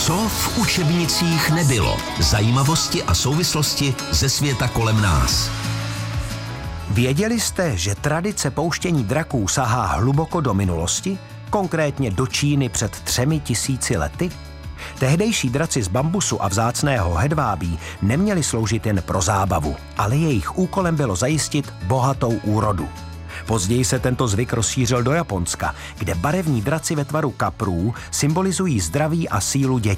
Co v učebnicích nebylo? Zajímavosti a souvislosti ze světa kolem nás. Věděli jste, že tradice pouštění draků sahá hluboko do minulosti? Konkrétně do Číny před 3000 lety? Tehdejší draci z bambusu a vzácného hedvábí neměli sloužit jen pro zábavu, ale jejich úkolem bylo zajistit bohatou úrodu. Později se tento zvyk rozšířil do Japonska, kde barevní draci ve tvaru kaprů symbolizují zdraví a sílu dětí.